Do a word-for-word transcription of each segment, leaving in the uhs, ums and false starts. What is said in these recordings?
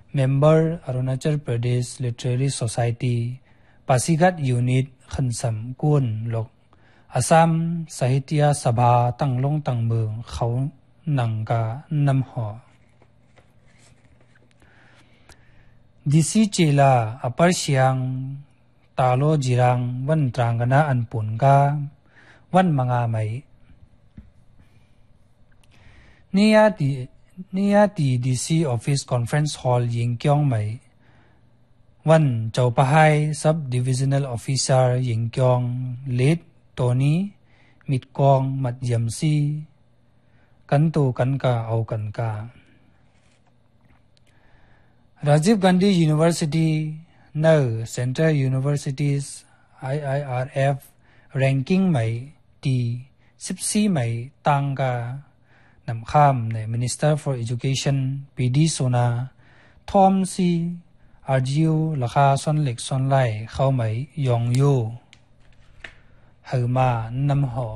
member Arunachal Pradesh Literary Society Pasigat Unit ขันสัมกุนลกอาซัมสาหิตยสภาตั้งลงตั้งเมืองเขาหนังกานำหอดิซิเจลาอปาร์เชียงตาโลจิรังวันตรางกนาอันปุ่นกาวันมังอาไมนี่ยาตีนี่ยาตีดีซีออฟฟิศคอนเฟรนซ์ฮอลยิงเกียงไหมวันเจ้าปะไฮซับดิวิชั่นแนลออฟฟิเซอร์ยิงเกียงเลดโตนี้มิดกองมัดยำซีกันตูกันกาเอากันกาRajiv Gandhi University now Central Universities I I R F ranking ใหม่ที่สิบสี่ใหม่ต่างกานำข้ามใน Minister for Education ปีดีโซนาทอมซีอาร์จิวราคาส่วนเล็กส่วนไล่เข้าใหม่ยองโย่เฮมานำหอ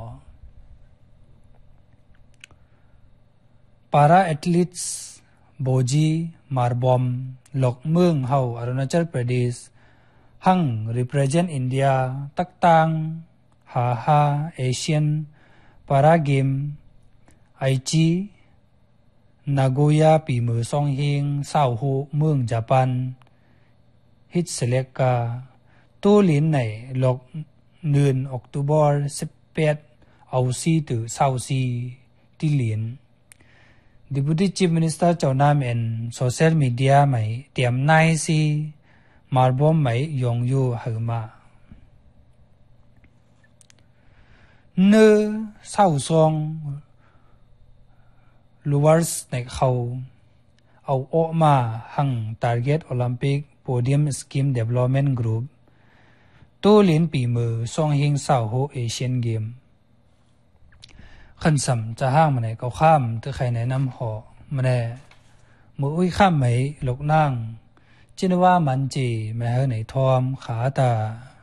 Para Athletes โบจีมารบอมหลกเมืองเฮาอรุณาจัลประเทศหัง represent India ตักตังฮาฮาเอเชียนปาราเกมไอจีนาโกย่าปีมือซองเฮงเศร้าโฮเมืองญี่ปุ่นฮิตเซเลกาตัวลินในหลกเดือนออกตุบอร์สิบแปดเอาซีตือเศร้าซีที่ลินDeputy Chief Minister เจ้านามเอ็นโซเชียลมีเดียไหมเตรียมนายซีมาร์บอมไหมยองยูเฮมาเนื้อเศร้าซองลูวาร์สในเขาเอาออกมาหัง Target Olympic Podium Scheme Development Group ตัวลินปีมือซองเฮงเศร้าโฮเอเชียนเกมขันสัมจะห้างมาไหนก็ข้ามตัวใครแนะนำหอมาแน่มืออุ้ยข้ามไหมหลกนั่งจินว่ามันจีแม่เฮไหนทอมขาตา